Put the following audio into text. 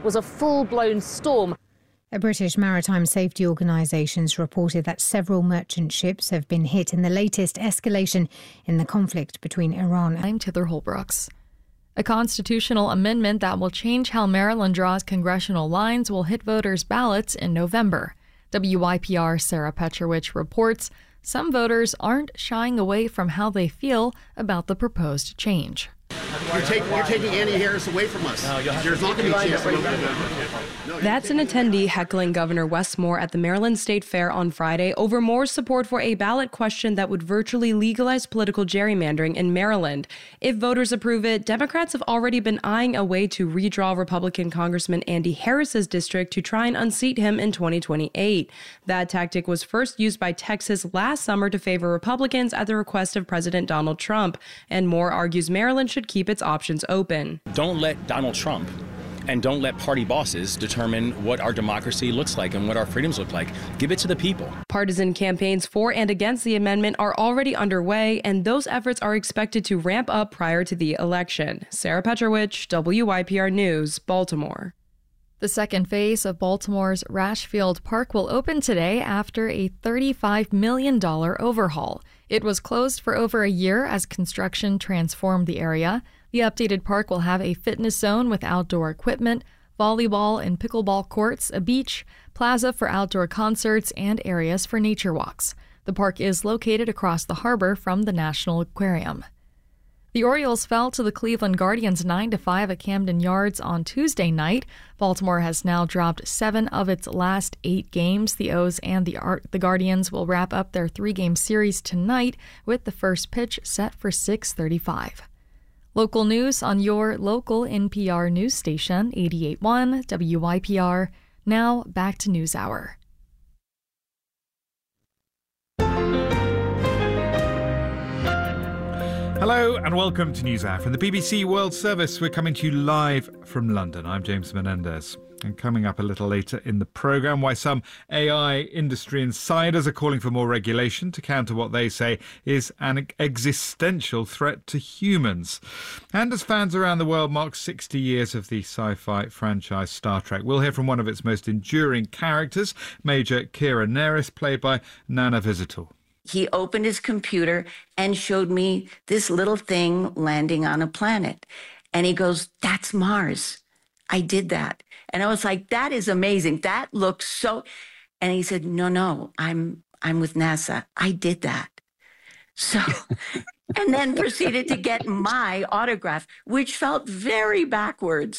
was a full-blown storm. A British maritime safety organisations reported that several merchant ships have been hit in the latest escalation in the conflict between Iran. I'm Tither Holbrooks. A constitutional amendment that will change how Maryland draws congressional lines will hit voters' ballots in November. WYPR Sarah Petrovich reports some voters aren't shying away from how they feel about the proposed change. You're taking Annie Harris away from us. There's not going to be a chance to vote. That's an attendee heckling Governor Wes Moore at the Maryland State Fair on Friday over Moore's support for a ballot question that would virtually legalize political gerrymandering in Maryland. If voters approve it, Democrats have already been eyeing a way to redraw Republican Congressman Andy Harris's district to try and unseat him in 2028. That tactic was first used by Texas last summer to favor Republicans at the request of President Donald Trump, and Moore argues Maryland should keep its options open. Don't let Donald Trump and don't let party bosses determine what our democracy looks like and what our freedoms look like. Give it to the people. Partisan campaigns for and against the amendment are already underway, and those efforts are expected to ramp up prior to the election. Sarah Petrovich, WYPR News, Baltimore. The second phase of Baltimore's Rashfield Park will open today after a $35 million overhaul. It was closed for over a year as construction transformed the area. The updated park will have a fitness zone with outdoor equipment, volleyball and pickleball courts, a beach, plaza for outdoor concerts, and areas for nature walks. The park is located across the harbor from the National Aquarium. The Orioles fell to the Cleveland Guardians 9-5 at Camden Yards on Tuesday night. Baltimore has now dropped 7 of its last 8 games. The O's and the Guardians will wrap up their 3-game series tonight with the first pitch set for 6:35. Local news on your local NPR news station, 88.1 WYPR. Now back to NewsHour. Hello and welcome to NewsHour from the BBC World Service. We're coming to you live from London. I'm James Menendez. And coming up a little later in the programme, why some AI industry insiders are calling for more regulation to counter what they say is an existential threat to humans. And as fans around the world mark 60 years of the sci-fi franchise Star Trek, we'll hear from one of its most enduring characters, Major Kira Nerys, played by Nana Visitor. He opened his computer and showed me this little thing landing on a planet. And he goes, "That's Mars. I did that." And I was like, "That is amazing. That looks so..." And he said, No, I'm with NASA. I did that. So, and then proceeded to get my autograph, which felt very backwards.